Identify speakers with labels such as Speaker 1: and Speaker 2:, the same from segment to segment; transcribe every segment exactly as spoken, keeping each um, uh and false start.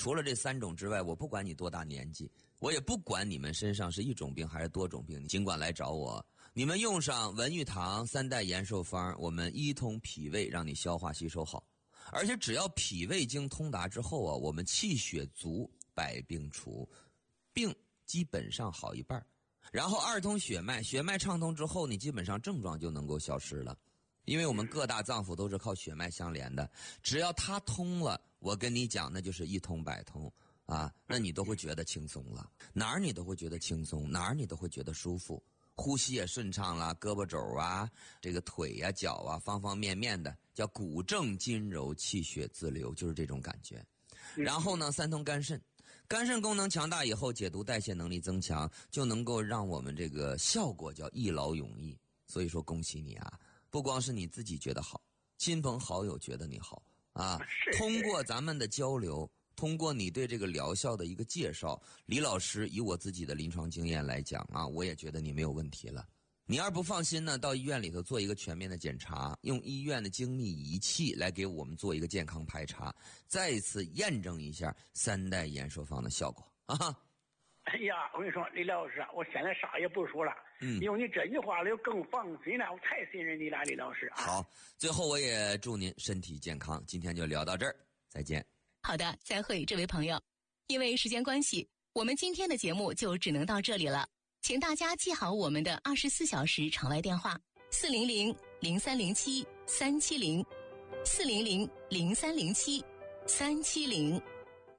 Speaker 1: 除了这三种之外，我不管你多大年纪，我也不管你们身上是一种病还是多种病，你尽管来找我。你们用上文玉堂三代延寿方，我们一通脾胃，让你消化吸收好。而且只要脾胃经通达之后啊，我们气血足，百病除，病基本上好一半。然后二通血脉，血脉畅通之后，你基本上症状就能够消失了。因为我们各大脏腑都是靠血脉相连的，只要它通了，我跟你讲，那就是一通百通啊，那你都会觉得轻松了，哪儿你都会觉得轻松，哪儿你都会觉得舒服，呼吸也顺畅了，胳膊肘啊，这个腿呀、啊、脚啊，方方面面的，叫骨正筋柔，气血自流，就是这种感觉。然后呢，三通肝肾。肝肾功能强大以后，解毒代谢能力增强，就能够让我们这个效果叫一劳永逸。所以说恭喜你啊，不光是你自己觉得好，亲朋好友觉得你好啊。通过咱们的交流，通过你对这个疗效的一个介绍，李老师以我自己的临床经验来讲啊，我也觉得你没有问题了。你要是不放心呢，到医院里头做一个全面的检查，用医院的精密仪器来给我们做一个健康排查，再一次验证一下三代延寿方的效果啊！
Speaker 2: 哎呀，我跟你说，李老师，我现在啥也不说了，
Speaker 1: 嗯，
Speaker 2: 用你这句话了，就更放心了，我太信任你了，李老师啊！
Speaker 1: 好，最后我也祝您身体健康，今天就聊到这儿，再见。
Speaker 3: 好的，再会，这位朋友。因为时间关系，我们今天的节目就只能到这里了。请大家记好我们的二十四小时场外电话：四零零零三零七三七零，四零零零三零七三七零。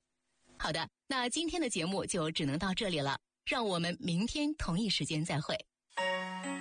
Speaker 3: 好的，那今天的节目就只能到这里了，让我们明天同一时间再会。